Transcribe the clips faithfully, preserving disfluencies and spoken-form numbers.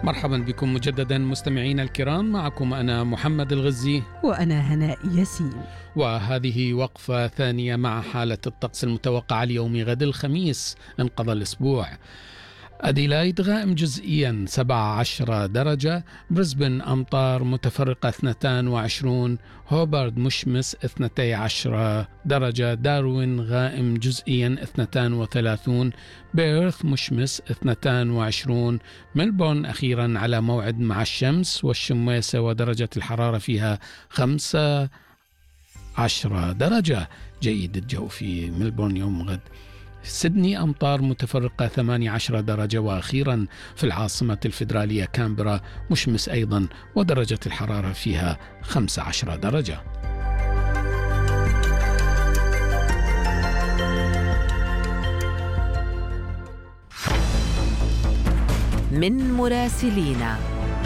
مرحبا بكم مجددا مستمعينا الكرام، معكم أنا محمد الغزي وأنا هناء ياسين، وهذه وقفة ثانية مع حالة الطقس المتوقعة ليوم غد الخميس انقضى الأسبوع. أديلايد غائم جزئيا سبعة عشر درجة، بريسبن أمطار متفرقة اثنتان وعشرون، هوبارد مشمس اثنتي عشر درجة، داروين غائم جزئيا اثنتان وثلاثون، بيرث مشمس اثنتان وعشرون، ملبورن أخيرا على موعد مع الشمس والشماسة ودرجة الحرارة فيها خمسة عشر درجة. جيد الجو في ملبورن يوم غد. سيدني أمطار متفرقة ثمانية عشر درجة، وأخيرا في العاصمة الفيدرالية كامبرا مشمس أيضا ودرجة الحرارة فيها خمسة عشر درجة. من مراسلينا.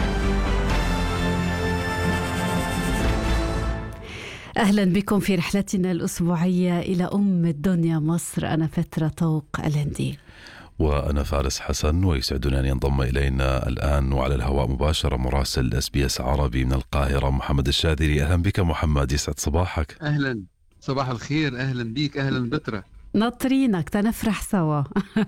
أهلا بكم في رحلتنا الأسبوعية إلى أم الدنيا مصر. أنا فترة طوق الهندي، وأنا فارس حسن، ويسعدنا أن ينضم إلينا الآن وعلى الهواء مباشرة مراسل اس بي اس عربي من القاهرة محمد الشاذلي. أهلا بك محمد، يسعد صباحك. أهلا، صباح الخير، أهلا بيك، أهلا بترة. ناطرينك تنفرح سوا.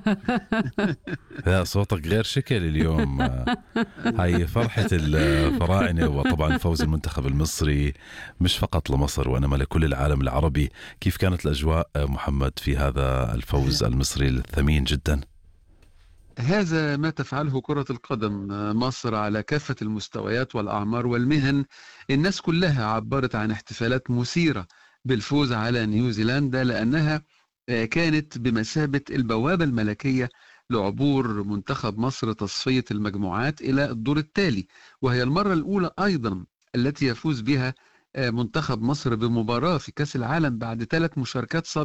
لا صوتك غير شكل اليوم. هاي فرحة الفراعنة، وطبعا فوز المنتخب المصري مش فقط لمصر وإنما لكل العالم العربي. كيف كانت الأجواء محمد في هذا الفوز المصري الثمين جدا؟ هذا ما تفعله كرة القدم. مصر على كافة المستويات والأعمار والمهن، الناس كلها عبرت عن احتفالات مثيرة بالفوز على نيوزيلندا، لأنها كانت بمثابة البوابة الملكية لعبور منتخب مصر تصفية المجموعات إلى الدور التالي، وهي المرة الأولى أيضا التي يفوز بها منتخب مصر بمباراة في كأس العالم بعد ثلاث مشاركات سابقة.